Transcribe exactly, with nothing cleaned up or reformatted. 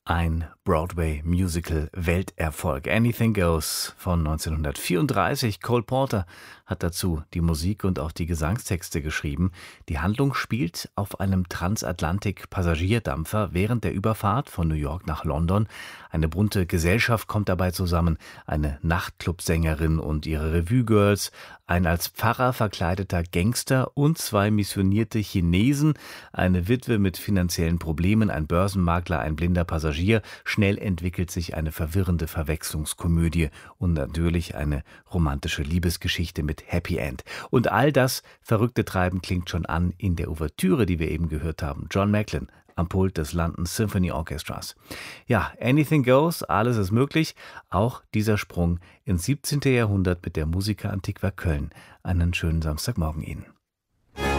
Ein Broadway-Musical-Welterfolg. Anything Goes von neunzehnhundertvierunddreißig. Cole Porter hat dazu die Musik und auch die Gesangstexte geschrieben. Die Handlung spielt auf einem Transatlantik-Passagierdampfer während der Überfahrt von New York nach London. Eine bunte Gesellschaft kommt dabei zusammen. Eine Nachtclubsängerin und ihre Revue-Girls, ein als Pfarrer verkleideter Gangster und zwei missionierte Chinesen, eine Witwe mit finanziellen Problemen, ein Börsenmakler, ein blinder Passagier. Schnell entwickelt sich eine verwirrende Verwechslungskomödie und natürlich eine romantische Liebesgeschichte mit Happy End. Und all das verrückte Treiben klingt schon an in der Ouvertüre, die wir eben gehört haben. John Macklin am Pult des London Symphony Orchestras. Ja, Anything Goes, alles ist möglich. Auch dieser Sprung ins siebzehnten. Jahrhundert mit der Musica Antiqua Köln. Einen schönen Samstagmorgen Ihnen.